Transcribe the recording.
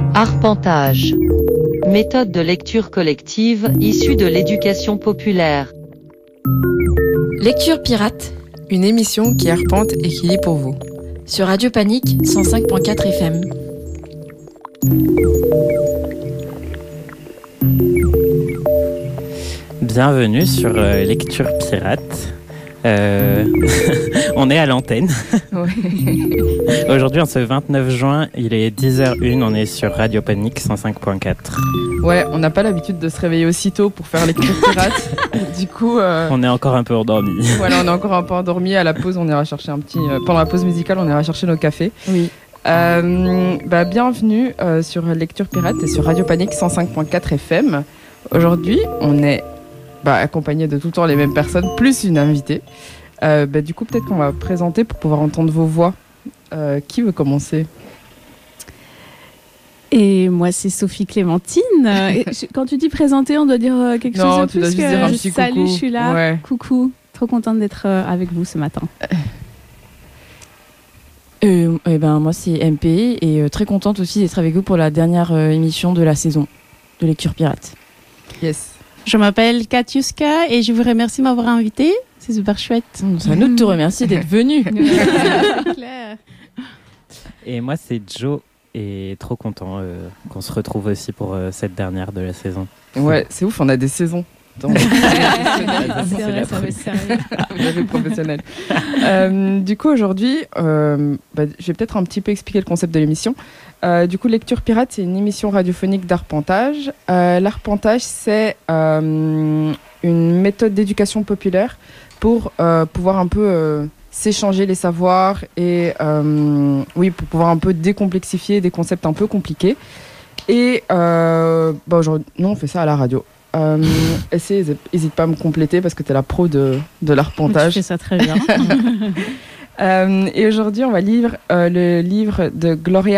Arpentage. Méthode de lecture collective issue de l'éducation populaire. Lecture pirate, une émission qui arpente et qui lit pour vous. Sur Radio Panique 105.4 FM. Bienvenue sur Lecture pirate. On est à l'antenne. Oui. Aujourd'hui, en ce 29 juin, il est 10h01, on est sur Radio Panique 105.4. Ouais, on n'a pas l'habitude de se réveiller aussitôt pour faire Lecture pirate. Du coup... On est encore un peu endormis. Voilà, on est encore un peu endormis. À la pause, on ira chercher un petit... pendant la pause musicale, on ira chercher nos cafés. Oui. Bienvenue sur Lecture pirate et sur Radio Panique 105.4 FM. Aujourd'hui, on est... accompagné de tout le temps les mêmes personnes, plus une invitée. Du coup, peut-être qu'on va présenter pour pouvoir entendre vos voix. Qui veut commencer ? Et moi, c'est Sophie Clémentine. Quand tu dis présenter, on doit dire quelque chose de plus. Non, tu dois juste dire un petit coucou. Salut, je suis là. Ouais. Coucou. Trop contente d'être avec vous ce matin. Moi, c'est MP et très contente aussi d'être avec vous pour la dernière émission de la saison de Lecture Pirate. Yes. Je m'appelle Katiuska et je vous remercie de m'avoir invitée. C'est super chouette. C'est à nous de te remercier d'être venue. C'est clair. Et moi, c'est Joe, et trop content qu'on se retrouve aussi pour cette dernière de la saison. Ouais, c'est ouf, on a des saisons. C'est vrai, ça va être sérieux. Vous avez professionnel. Du coup, aujourd'hui, je vais peut-être un petit peu expliquer le concept de l'émission. Du coup, Lecture Pirate, c'est une émission radiophonique d'arpentage. L'arpentage, c'est une méthode d'éducation populaire pour pouvoir un peu s'échanger les savoirs et pour pouvoir un peu décomplexifier des concepts un peu compliqués. Et aujourd'hui, nous, on fait ça à la radio. N'hésite pas à me compléter parce que tu es la pro de l'arpentage. Je fais ça très bien. Et aujourd'hui, on va lire le livre de Gloria